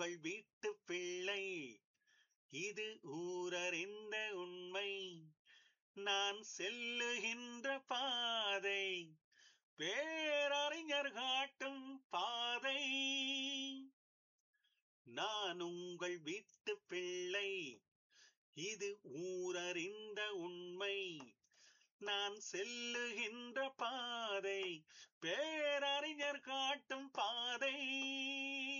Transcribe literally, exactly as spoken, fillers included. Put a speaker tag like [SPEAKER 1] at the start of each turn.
[SPEAKER 1] உங்கள் வீட்டு பிள்ளை. இது ஊரறிந்த உண்மை. நான் செல்லுகின்ற பாதை பேரறிஞர் காட்டும் பாதை. நான் உங்கள் வீட்டு பிள்ளை. இது ஊரறிந்த உண்மை. நான் செல்லுகின்ற பாதை பேரறிஞர் காட்டும் பாதை.